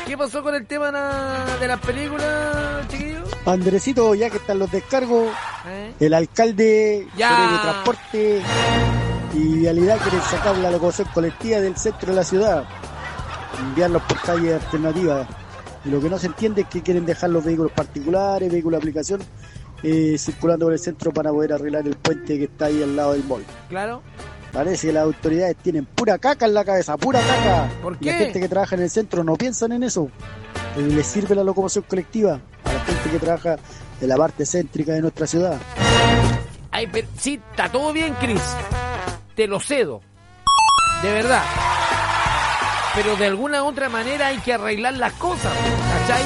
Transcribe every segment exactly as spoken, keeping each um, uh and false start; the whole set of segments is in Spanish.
¿Qué pasó con el tema na- de las películas, chiquillos? Andresito, ya que están los descargos, ¿Eh? el alcalde Ya. de Transporte y Vialidad quieren sacar la locomoción colectiva del centro de la ciudad, enviarlos por calles alternativas. Y lo que no se entiende es que quieren dejar los vehículos particulares, vehículos de aplicación, eh, circulando por el centro para poder arreglar el puente que está ahí al lado del mall. Claro. Parece que las autoridades tienen pura caca en la cabeza, pura caca. ¿Por Y qué? la gente que trabaja en el centro no piensan en eso. Eh, Les sirve la locomoción colectiva a la gente que trabaja en la parte céntrica de nuestra ciudad. Ay, pero, sí, está todo bien, Chris. Te lo cedo. De verdad. Pero de alguna u otra manera hay que arreglar las cosas, ¿cachai?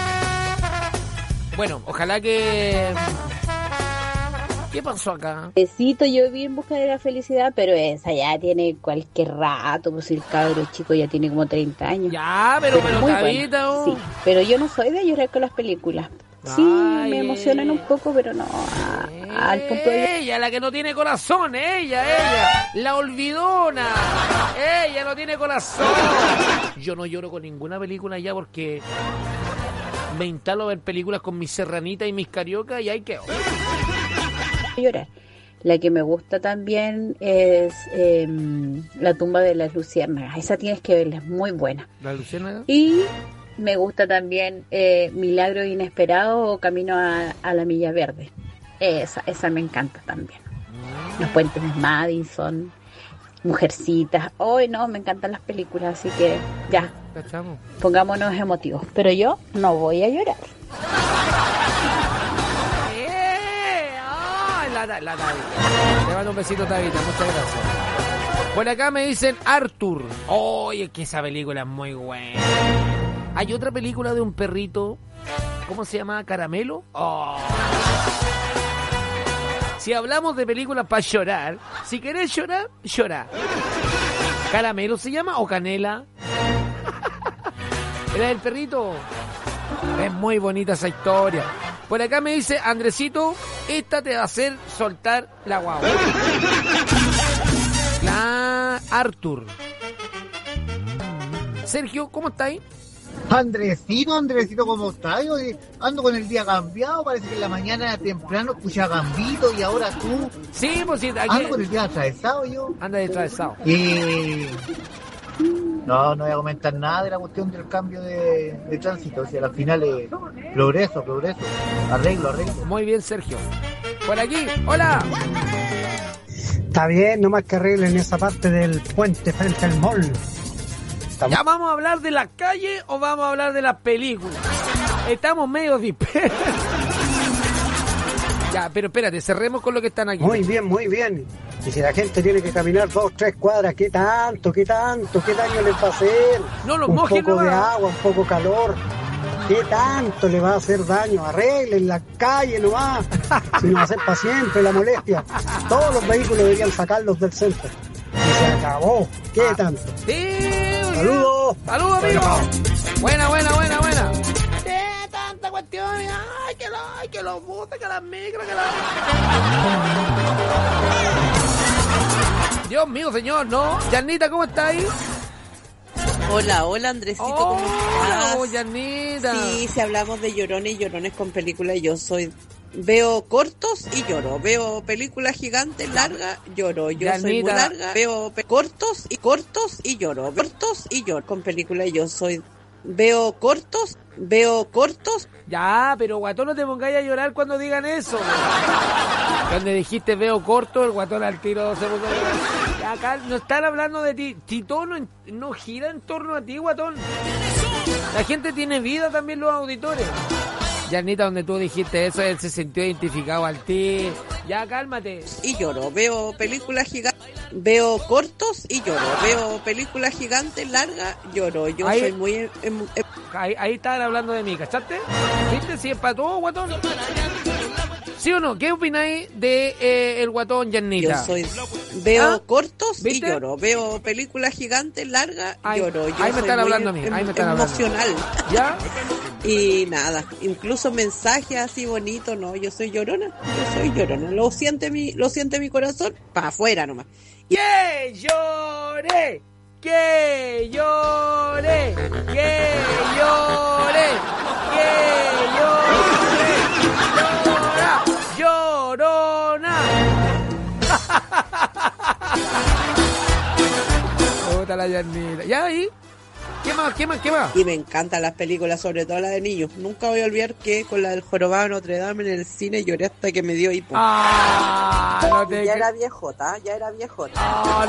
Bueno, ojalá que... ¿Qué pasó acá? Besito, yo vi En Busca de la Felicidad, pero esa ya tiene cualquier rato, pues el cabro chico ya tiene como treinta años. Ya, pero, pero muy Tabita, buena, oh. sí, pero yo no soy de llorar con las películas. Sí, Ay, me emocionan un poco, pero no a- al punto de... Ella, la que no tiene corazón, ella, ella, la olvidona, ella no tiene corazón. Yo no lloro con ninguna película ya porque me instalo a ver películas con mis serranitas y mis cariocas y ahí quedo. llorar. La que me gusta también es eh, La tumba de las luciérnagas. Esa tienes que verla, es muy buena. ¿La Luciana? Y me gusta también eh, Milagro Inesperado o Camino a, a la Milla Verde. Esa, esa me encanta también. Los puentes de Madison, Mujercitas. Hoy no, me encantan las películas, así que ya, ¿Cachamos? pongámonos emotivos. Pero yo no voy a llorar. ¡Eh! ¡Ay, la, la, la Tabita! Te mando un besito, Tabita, muchas gracias. Por acá me dicen Arthur. Oye, que esa película es muy buena. Hay otra película de un perrito. ¿Cómo se llama? ¿Caramelo? Oh. Si hablamos de películas para llorar, si querés llorar, llora. ¿Caramelo se llama o Canela? ¿Era el perrito? Es muy bonita esa historia. Por acá me dice Andresito, esta te va a hacer soltar la guagua. La Arthur. Sergio, ¿cómo estáis? Andresito, Andresito, ¿cómo estás? Yo eh, ando con el día cambiado, parece que en la mañana temprano escuchaba Gambito y ahora tú. Sí, pues sí, aquí... Ando con el día atravesado yo. Anda atravesado. Eh, no, no voy a comentar nada de la cuestión del cambio de, de tránsito, o sea, al final es progreso, progreso, arreglo, arreglo. Muy bien, Sergio. Por aquí, hola. Está bien, nomás que arreglen esa parte del puente frente al mall. Estamos... ¿Ya vamos a hablar de la calle o vamos a hablar de las películas? Estamos medio dispersos. Ya, pero espérate, cerremos con lo que están aquí. Muy bien, muy bien. Y si la gente tiene que caminar dos, tres cuadras, ¿qué tanto, qué tanto, qué daño les va a hacer? No los un mojen, poco no. de agua, un poco calor. ¿Qué tanto le va a hacer daño? Arreglen la calle nomás. Si no va a ser para siempre la molestia. Todos los vehículos deberían sacarlos del centro. Y se acabó. ¿Qué tanto? Sí. Saludos. Saludos, amigo. Buena, buena, buena, buena. ¿Qué tanta cuestión? Ay, que los, ay, que los buses, que las micros, que las... Dios mío, señor, ¿no? Yanita, ¿cómo está ahí? Hola, hola Andresito, ¿cómo estás? Hola, Yanita. Sí, si hablamos de llorones y llorones con películas, yo soy... Veo cortos y lloro. Veo películas gigantes, largas, lloro. Yo Yanita. soy muy larga. Veo pe- cortos y cortos y lloro. Cortos y lloro. Con películas yo soy... Veo cortos, veo cortos. Ya, pero guatón, no te pongáis a llorar cuando digan eso. Cuando dijiste veo corto, el guatón al tiro se puso a llorar. Ya, acá no están hablando de ti. Tito no, no gira en torno a ti, guatón. La gente tiene vida también, los auditores. Yanita, donde tú dijiste eso, él se sintió identificado al ti. Ya, cálmate. Y lloro. Veo películas gigantes. Veo cortos y lloro. Veo películas gigantes, largas, lloro. Yo Ahí- soy muy... em- em- Ahí, ahí estaban hablando de mí, ¿cachaste? ¿Viste? Si es para todo, guatón. ¿Sí o no? ¿Qué opináis de eh, el guatón, Yanita? Yo soy... Veo ¿Ah? cortos ¿Viste? y lloro. Veo películas gigantes, largas, Ahí- lloro. Yo ahí me soy están muy hablando a mí, em- ahí me están hablando. emocional. ¿Ya? Y nada, incluso mensajes así bonitos, no, yo soy llorona, yo soy llorona. Lo siente mi, lo siente mi corazón, para afuera nomás. ¡Que llore! ¡Que llore! ¡Que llore! Puta la Yarnita. ¿Ya ahí? ¿Qué más? ¿Qué más? ¿Qué más? Y me encantan las películas, sobre todo las de niños. Nunca voy a olvidar que con la del Jorobado de Notre Dame en el cine lloré hasta que me dio hipo. Ah, no te ya era viejota, ya era viejota. Ah,